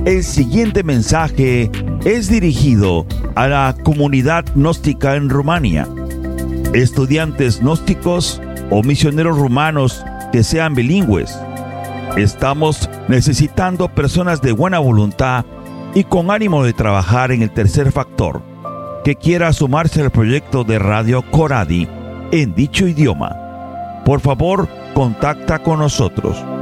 El siguiente mensaje es dirigido a la comunidad gnóstica en Rumania. Estudiantes gnósticos o misioneros rumanos que sean bilingües. Estamos necesitando personas de buena voluntad y con ánimo de trabajar en el tercer factor, que quiera sumarse al proyecto de Radio Coradi en dicho idioma. Por favor, contacta con nosotros.